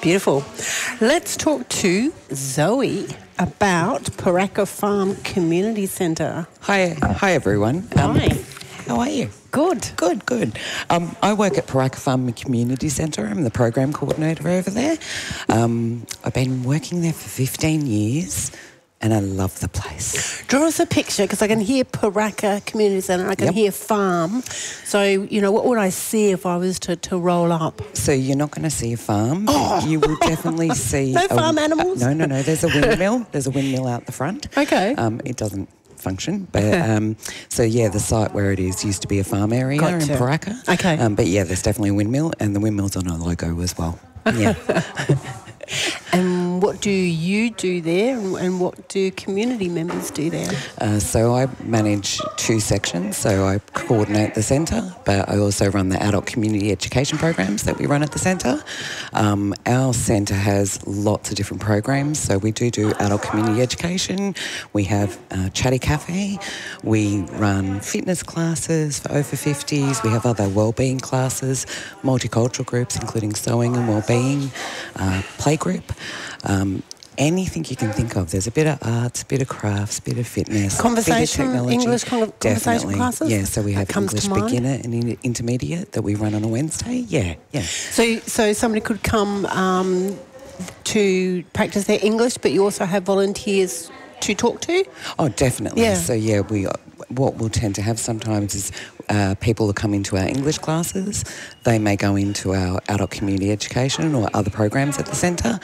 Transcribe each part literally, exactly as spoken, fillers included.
Beautiful. Let's talk to Zoe about Paraka Farm Community Centre. Hi, hi everyone. Um, hi. How are you? Good. Good, good. Um, I work at Paraka Farm Community Centre. I'm the program coordinator over there. Um, I've been working there for fifteen years. And I love the place. Draw us a picture, because I can hear Paraka Community Centre, I can Yep. hear farm. So, you know, what would I see if I was to, to roll up? So you're not going to see a farm. Oh. You will definitely see... No a, farm animals? Uh, no, no, no. There's a windmill. There's a windmill out the front. Okay. Um, it doesn't function. But um, so, yeah, the site where it is used to be a farm area Gotcha. in Paraka. Okay. Um, but, yeah, there's definitely a windmill, and the windmill's on our logo as well. Yeah. And what do you do there, and, and what do community members do there? Uh, so I manage two sections. So I coordinate the centre, but I also run the adult community education programs that we run at the centre. Um, our centre has lots of different programs. So we do do adult community education. We have a chatty cafe. We run fitness classes for over fifties. We have other wellbeing classes, multicultural groups, including sewing and wellbeing, uh, play group. Um, anything you can think of. There's a bit of arts, a bit of crafts, a bit of fitness, Conversation, bit of technology. English con- conversation Definitely. classes? Yeah, so we have That comes to English mind. beginner and in- intermediate that we run on a Wednesday. Yeah, yeah. So, so somebody could come um, to practice their English, but you also have volunteers to talk to? Oh, definitely. Yeah. So, yeah, we what we'll tend to have sometimes is uh, people who come into our English classes. They may go into our adult community education or other programs at the centre.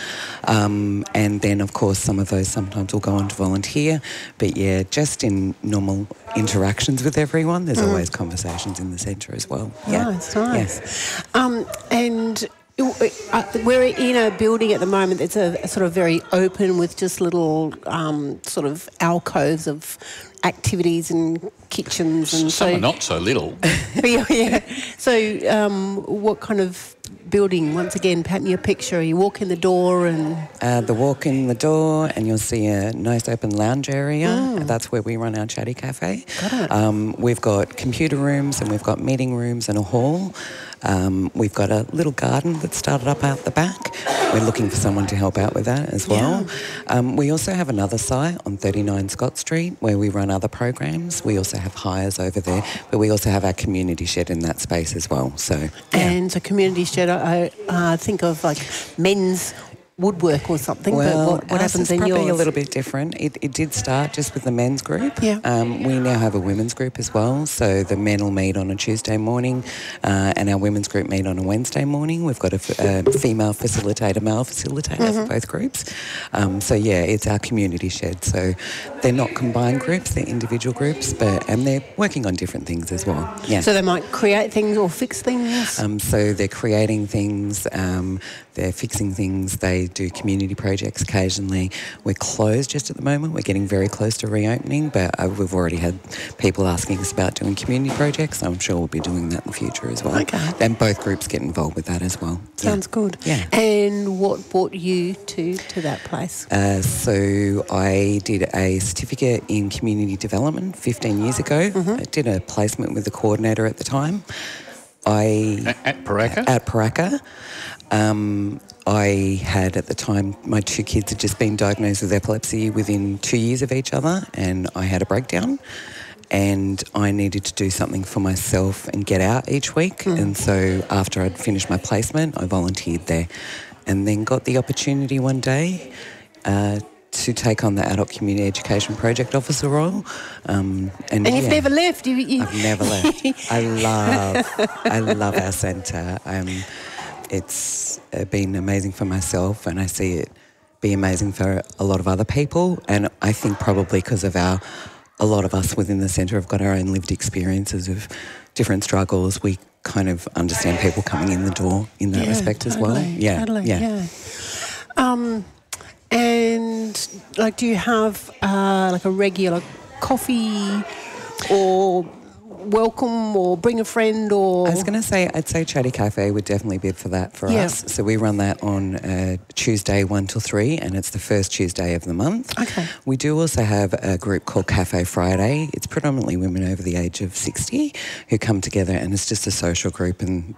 Um, and then, of course, some of those sometimes will go on to volunteer. But, yeah, just in normal interactions with everyone, there's mm. always conversations in the centre as well. Yeah. Nice, nice. Yeah. Um, and... Uh, we're in a building at the moment that's a, a sort of very open with just little um, sort of alcoves of activities and kitchens and some so are not so little. yeah, yeah. So um, what kind of building? Once again, paint me a picture. You walk in the door and uh, the walk in the door, and you'll see a nice open lounge area. Mm. That's where we run our chatty cafe. Got it. Um, we've got computer rooms and we've got meeting rooms and a hall. Um, we've got a little garden that's started up out the back. We're looking for someone to help out with that as well. Yeah. Um, we also have another site on thirty-nine Scott Street where we run other programs. We also have hires over there, but we also have our community shed in that space as well. So, yeah. And so community shed, I uh, think of like men's woodwork or something, well, but what, what ours happens is in probably yours? a little bit different. It, it did start just with the men's group. Yeah. Um, we now have a women's group as well. So the men will meet on a Tuesday morning uh, and our women's group meet on a Wednesday morning. We've got a, f- a female facilitator, male facilitator Mm-hmm. for both groups. Um, so, yeah, it's our community shed. So they're not combined groups, they're individual groups, but and they're working on different things as well. Yeah. So they might create things or fix things? Um, so they're creating things, um, they're fixing things, they do community projects occasionally. We're closed just at the moment. We're getting very close to reopening, but uh, we've already had people asking us about doing community projects. I'm sure we'll be doing that in the future as well. Okay. And both groups get involved with that as well. Sounds yeah. good. Yeah. And what brought you to, to that place? Uh, so I did a certificate in community development fifteen years ago. Mm-hmm. I did a placement with the coordinator at the time. I At, at Paraka? At Paraka. Um, I had at the time, my two kids had just been diagnosed with epilepsy within two years of each other, and I had a breakdown. And I needed to do something for myself and get out each week. Mm. And so after I'd finished my placement, I volunteered there and then got the opportunity one day uh, to take on the Adult Community Education Project Officer role. Um, and and you've yeah, never left? You, you... I've never left. I love, I love our centre. Um, it's uh, been amazing for myself, and I see it be amazing for a lot of other people. And I think probably because of our a lot of us within the centre have got our own lived experiences of different struggles. We kind of understand people coming in the door in that yeah, respect totally, as well. Yeah, totally, yeah. yeah. Um, and like, do you have uh, like a regular coffee or welcome or bring a friend or... I was going to say, I'd say Chatty Cafe would definitely be for that for yeah. us. So we run that on uh, Tuesday one till three, and it's the first Tuesday of the month. Okay. We do also have a group called Cafe Friday. It's predominantly women over the age of sixty who come together, and it's just a social group, and they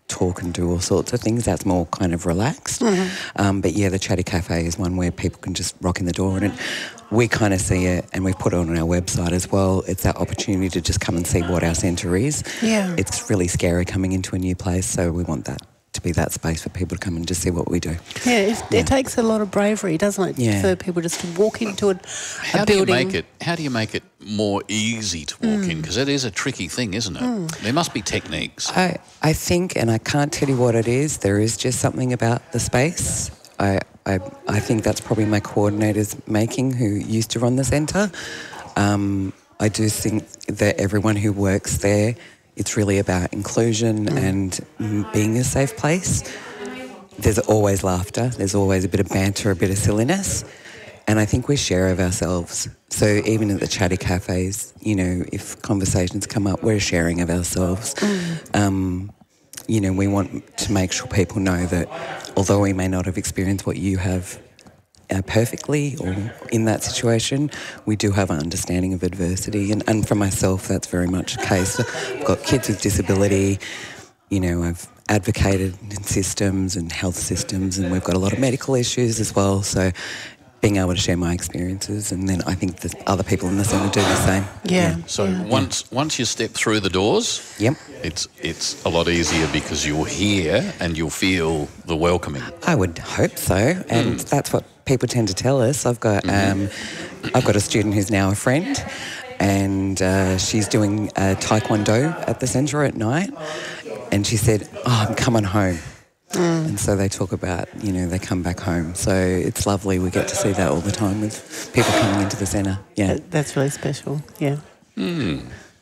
talk and do all sorts of things. That's more kind of relaxed. Mm-hmm. Um, but yeah, the Chatty Cafe is one where people can just rock in the door, and it, we kind of see it, and we've put it on our website as well. It's that opportunity to just come and see what our centre is. Yeah. It's really scary coming into a new place, so we want that to be that space for people to come and just see what we do. Yeah, it, Yeah. it takes a lot of bravery, doesn't it, Yeah. for people just to walk into a, How a do you building. make it? How do you make it more easy to walk Mm. in? Because it is a tricky thing, isn't it? There must be techniques. I, I think, and I can't tell you what it is, there is just something about the space. I, I, I think that's probably my coordinator's making, who used to run the centre. Um, I do think that everyone who works there, it's really about inclusion mm. and mm, being a safe place. There's always laughter, there's always a bit of banter, a bit of silliness, and I think we share of ourselves. So even at the Chatty Cafes, you know, if conversations come up, we're sharing of ourselves. Mm. Um, you know, we want to make sure people know that although we may not have experienced what you have uh, perfectly or in that situation, we do have an understanding of adversity. And, and for myself, that's very much the case. I've got kids with disability, you know, I've advocated in systems and health systems, and we've got a lot of medical issues as well. So being able to share my experiences, and then I think that other people in the centre do the same. Yeah. So yeah. once once you step through the doors, Yep. it's it's a lot easier because you're here and you'll feel the welcoming. I would hope so, and Mm. that's what people tend to tell us. I've got Mm-hmm. um, I've got a student who's now a friend, and uh, she's doing uh, taekwondo at the centre at night, and she said, "Oh, I'm coming home." Mm. And so they talk about, you know, they come back home. So it's lovely. We get to see that all the time with people coming into the centre. Yeah. That- That's really special, yeah. Mm.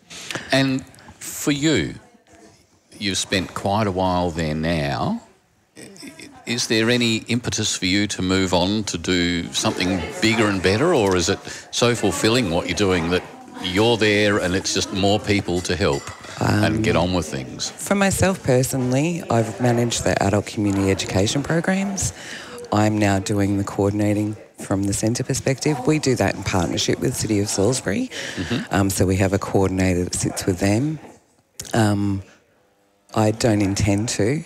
And for you, you've spent quite a while there now. Is there any impetus for you to move on to do something bigger and better, or is it so fulfilling what you're doing that you're there and it's just more people to help um, and get on with things? For myself personally, I've managed the adult community education programs. I'm now doing the coordinating from the centre perspective. We do that in partnership with City of Salisbury. Mm-hmm. Um, so we have a coordinator that sits with them. Um, I don't intend to.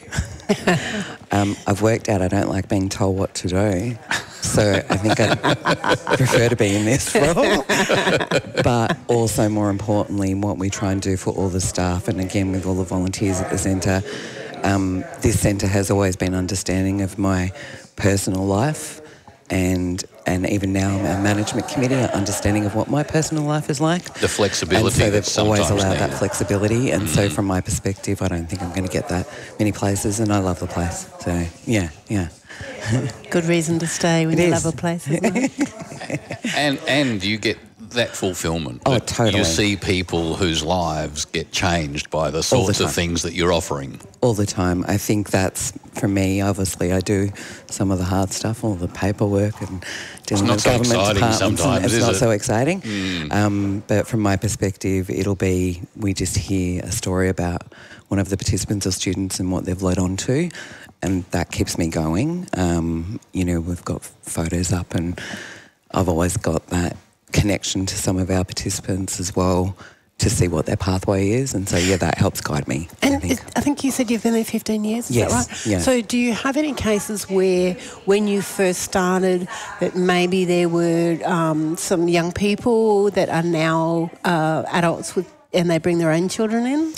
um, I've worked out I don't like being told what to do. So I think I prefer to be in this role. But also, more importantly, what we try and do for all the staff, and again with all the volunteers at the centre, um, this centre has always been understanding of my personal life, and and even now our management committee are understanding of what my personal life is like. The flexibility. And so that's they've always sometimes allowed needed. that flexibility, and Mm. so from my perspective, I don't think I'm going to get that many places, and I love the place. So yeah, yeah. Good reason to stay when It you is. love a place, isn't it? And and you get that fulfilment. Oh, that totally. You see people whose lives get changed by the sorts time. of things that you're offering. All the time. I think that's, for me, obviously, I do some of the hard stuff, all the paperwork and dealing not with so government exciting departments. and sometimes, it's is not it? so exciting. Mm. Um, but from my perspective, it'll be, we just hear a story about one of the participants or students and what they've led on to, and that keeps me going. Um, you know, we've got photos up, and I've always got that connection to some of our participants as well, to see what their pathway is, and so yeah, that helps guide me. And I think. it- I think you said you've been there fifteen years, is Yes, that right? yeah. So do you have any cases where, when you first started, that maybe there were um, some young people that are now uh, adults with, and they bring their own children in?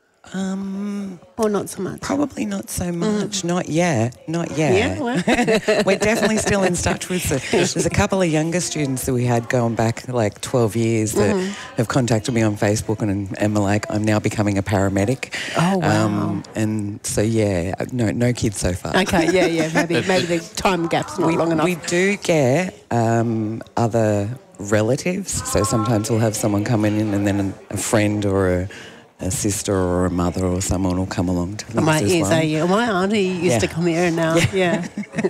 Um, Or not so much? Probably not so much. Not yet. Not yet. Yeah, well. We're definitely still in touch with the, there's a couple of younger students that we had going back like twelve years that Mm-hmm. have contacted me on Facebook and, and were like, I'm now becoming a paramedic. Oh, wow. Um, and so, yeah, no no kids so far. Okay, yeah, yeah. Maybe maybe the time gap's not we, long enough. we do get um, other relatives. So sometimes we'll have someone coming in, and then a, a friend or a, a sister or a mother or someone will come along to things my as ears well. are you. My auntie used Yeah. to come here, and now, yeah.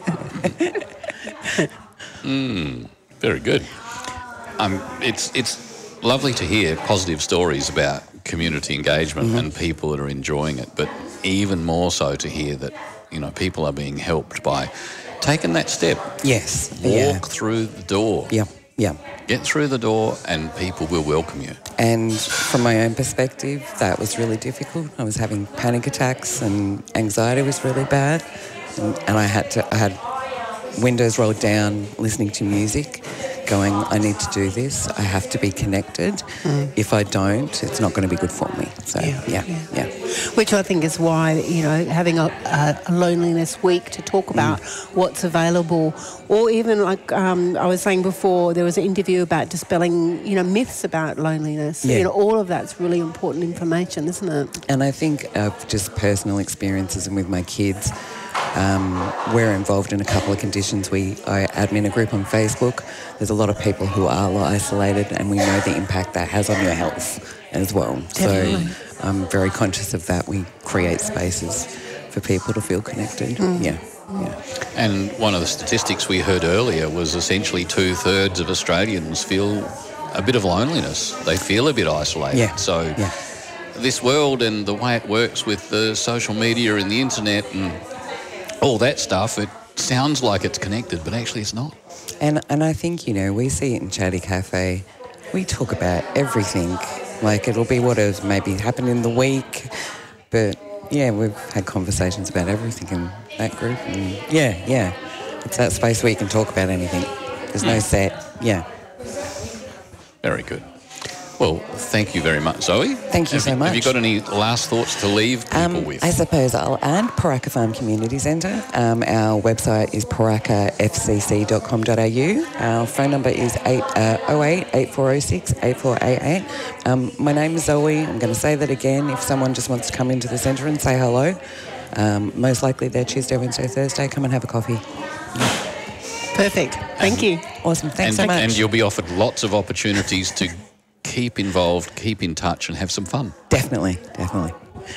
Mm, very good. Um, it's it's lovely to hear positive stories about community engagement Mm-hmm. and people that are enjoying it, but even more so to hear that, you know, people are being helped by taking that step. Yes. Walk Yeah. through the door. Yeah. Yeah. Get through the door and people will welcome you. And from my own perspective, that was really difficult. I was having panic attacks and anxiety was really bad. And, and I had to, I had windows rolled down, listening to music, going, I need to do this. I have to be connected. Mm. If I don't, it's not going to be good for me. So, yeah, yeah, yeah. yeah. Which I think is why, you know, having a, a loneliness week to talk about mm. what's available, or even like um, I was saying before, there was an interview about dispelling, you know, myths about loneliness. Yeah. You know, all of that's really important information, isn't it? And I think of just personal experiences and with my kids, Um, we're involved in a couple of conditions. We I admin a group on Facebook. There's a lot of people who are isolated, and we know the impact that has on your health as well. Definitely. So I'm very conscious of that. We create spaces for people to feel connected. Mm. Yeah, yeah. And one of the statistics we heard earlier was essentially two-thirds of Australians feel a bit of loneliness. They feel a bit isolated. Yeah. So yeah. this world and the way it works with the social media and the internet and all that stuff, it sounds like it's connected, but actually it's not. And and I think, you know, we see it in Chatty Cafe. We talk about everything. Like, it'll be what has maybe happened in the week. But, yeah, we've had conversations about everything in that group. And, yeah, yeah. It's that space where you can talk about anything. There's no set. Yeah. Very good. Well, thank you very much, Zoe. Thank you have so you, much. Have you got any last thoughts to leave people um, with? I suppose I'll add Paraka Farm Community Centre. Um, our website is paraka f c c dot com dot a u. Our phone number is eight oh eight, eight four oh six, eight four eight eight. Um, my name is Zoe. I'm going to say that again. If someone just wants to come into the centre and say hello, um, most likely they're Tuesday, Wednesday, Thursday. Come and have a coffee. Perfect. Thank you. Awesome. Thanks and, so much. And you'll be offered lots of opportunities to keep involved, keep in touch and have some fun. Definitely, definitely.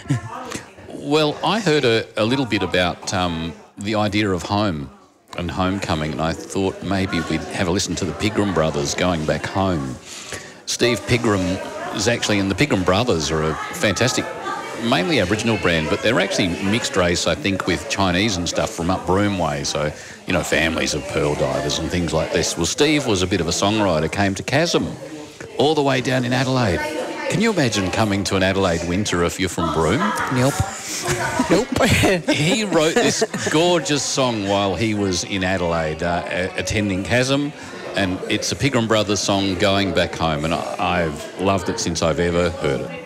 Well, I heard a, a little bit about um, the idea of home and homecoming, and I thought maybe we'd have a listen to the Pigram Brothers going back home. Steve Pigram is actually, and the Pigram Brothers are a fantastic, mainly Aboriginal brand, but they're actually mixed race, I think, with Chinese and stuff from up Broome way, so, you know, families of pearl divers and things like this. Well, Steve was a bit of a songwriter, came to Chasm, all the way down in Adelaide. Can you imagine coming to an Adelaide winter if you're from Broome? Nope. Nope. He wrote this gorgeous song while he was in Adelaide uh, attending Chasm, and it's a Pigram Brothers song, Going Back Home, and I, I've loved it since I've ever heard it.